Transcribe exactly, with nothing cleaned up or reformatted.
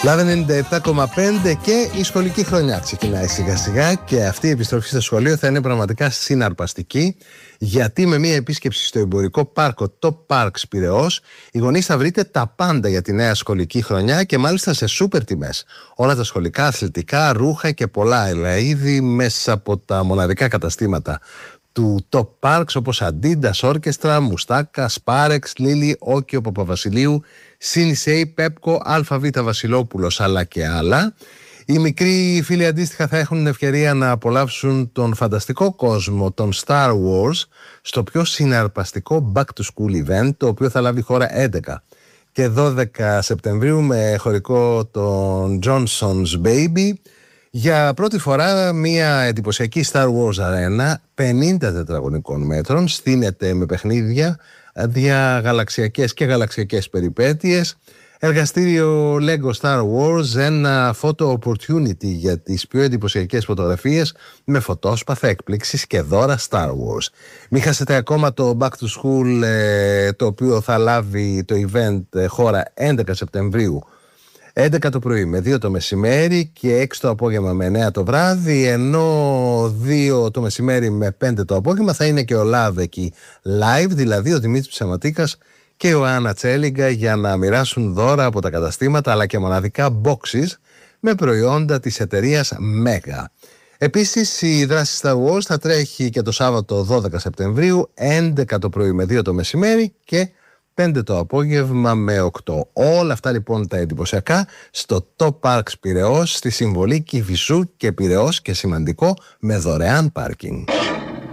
Λάβε ενενήντα επτά κόμμα πέντε και η σχολική χρονιά ξεκινάει σιγά σιγά και αυτή η επιστροφή στο σχολείο θα είναι πραγματικά συναρπαστική, γιατί με μια επίσκεψη στο εμπορικό πάρκο Top Parks Πειραιώς οι γονείς θα βρείτε τα πάντα για τη νέα σχολική χρονιά και μάλιστα σε σούπερ τιμές. Όλα τα σχολικά, αθλητικά, ρούχα και πολλά άλλα είδη μέσα από τα μοναδικά καταστήματα του Top Parks όπως Adidas, Orchestra, Μουστάκα, Sparex, Lily, Όκιο Παπαβασιλείου, Sinsei, Pepco, ΑΒ Βασιλόπουλος αλλά και άλλα. Οι μικροί φίλοι αντίστοιχα θα έχουν την ευκαιρία να απολαύσουν τον φανταστικό κόσμο των Star Wars στο πιο συναρπαστικό Back to School event, το οποίο θα λάβει χώρα έντεκα και δώδεκα Σεπτεμβρίου με χωρικό τον Johnson's Baby. Για πρώτη φορά μια εντυπωσιακή Star Wars Arena πενήντα τετραγωνικών μέτρων στείνεται με παιχνίδια, διαγαλαξιακές και γαλαξιακές περιπέτειες, εργαστήριο Lego Star Wars, ένα photo opportunity για τις πιο εντυπωσιακές φωτογραφίες με φωτόσπαθα, εκπλήξεις και δώρα Star Wars. Μην χάσετε ακόμα το Back to School, το οποίο θα λάβει το event χώρα έντεκα Σεπτεμβρίου, έντεκα το πρωί με δύο το μεσημέρι και έξι το απόγευμα με εννέα το βράδυ, ενώ δύο το μεσημέρι με πέντε το απόγευμα θα είναι και ο Λαβ εκεί live, δηλαδή ο Δημήτρης Ψεματίκας και ο Άννα Τσέλιγκα για να μοιράσουν δώρα από τα καταστήματα αλλά και μοναδικά boxes με προϊόντα της εταιρείας Mega. Επίσης η δράση Star Wars θα τρέχει και το Σάββατο δώδεκα Σεπτεμβρίου, έντεκα το πρωί με δύο το μεσημέρι και πέντε το απόγευμα με οκτώ. Όλα αυτά λοιπόν τα εντυπωσιακά στο Top Parks Πειραιώς, στη συμβολή Κηφισού και Πειραιώς και σημαντικό με δωρεάν πάρκινγκ.